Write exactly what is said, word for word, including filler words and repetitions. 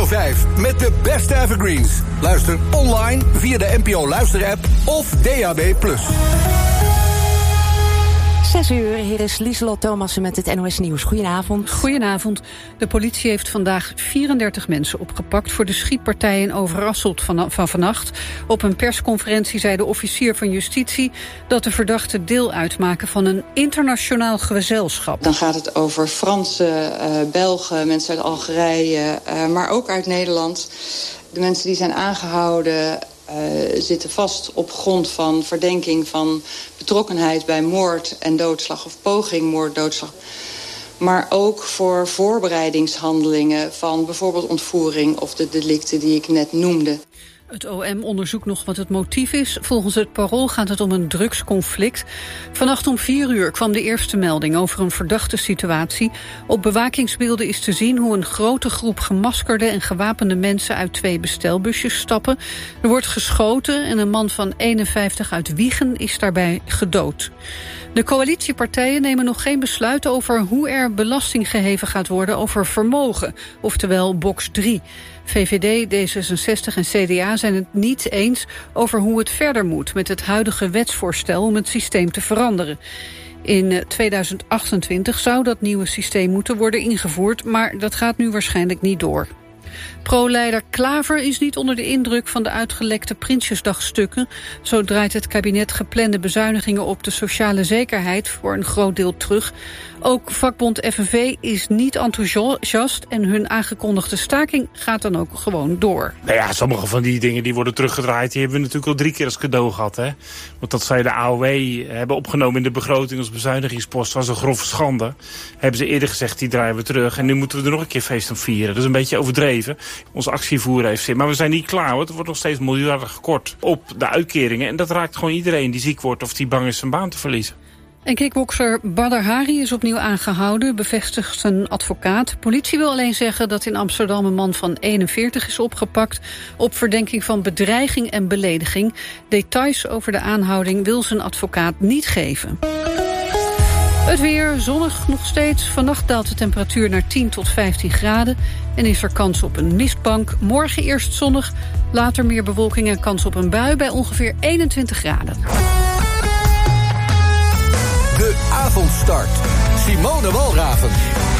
vijf met de beste evergreens. Luister online via de N P O Luisterapp of D A B plus. Zes uur, hier is Lieselot Thomassen met het N O S Nieuws. Goedenavond. Goedenavond. De politie heeft vandaag vierendertig mensen opgepakt voor de schietpartij in Overasselt van, van vannacht. Op een persconferentie zei de officier van justitie dat de verdachten deel uitmaken van een internationaal gezelschap. Dan gaat het over Fransen, uh, Belgen, mensen uit Algerije, uh, maar ook uit Nederland. De mensen die zijn aangehouden Uh, zitten vast op grond van verdenking van betrokkenheid bij moord en doodslag of poging moord, doodslag. Maar ook voor voorbereidingshandelingen van bijvoorbeeld ontvoering of de delicten die ik net noemde. Het O M onderzoekt nog wat het motief is. Volgens het Parool gaat het om een drugsconflict. Vannacht om vier uur kwam de eerste melding over een verdachte situatie. Op bewakingsbeelden is te zien hoe een grote groep gemaskerde en gewapende mensen uit twee bestelbusjes stappen. Er wordt geschoten en een man van eenenvijftig uit Wijchen is daarbij gedood. De coalitiepartijen nemen nog geen besluit over hoe er belasting geheven gaat worden over vermogen, oftewel box drie. V V D, D zesenzestig en C D A zijn het niet eens over hoe het verder moet met het huidige wetsvoorstel om het systeem te veranderen. In tweeduizend achtentwintig zou dat nieuwe systeem moeten worden ingevoerd, maar dat gaat nu waarschijnlijk niet door. Pro-leider Klaver is niet onder de indruk van de uitgelekte Prinsjesdagstukken. Zo draait het kabinet geplande bezuinigingen op de sociale zekerheid voor een groot deel terug. Ook vakbond F N V is niet enthousiast en hun aangekondigde staking gaat dan ook gewoon door. Nou ja, sommige van die dingen die worden teruggedraaid, die hebben we natuurlijk al drie keer als cadeau gehad. Hè? Want dat zij de A O W hebben opgenomen in de begroting als bezuinigingspost was een grove schande. Hebben ze eerder gezegd, die draaien we terug. En nu moeten we er nog een keer feest om vieren. Dat is een beetje overdreven. Onze actievoer heeft zin. Maar we zijn niet klaar, hoor. Er wordt nog steeds miljarden gekort op de uitkeringen. En dat raakt gewoon iedereen die ziek wordt of die bang is zijn baan te verliezen. En kickbokser Badr Hari is opnieuw aangehouden, bevestigt zijn advocaat. Politie wil alleen zeggen dat in Amsterdam een man van eenenveertig is opgepakt op verdenking van bedreiging en belediging. Details over de aanhouding wil zijn advocaat niet geven. Het weer, zonnig nog steeds. Vannacht daalt de temperatuur naar tien tot vijftien graden. En is er kans op een mistbank. Morgen eerst zonnig, later meer bewolking en kans op een bui bij ongeveer eenentwintig graden. De avondstart. Simone Walraven.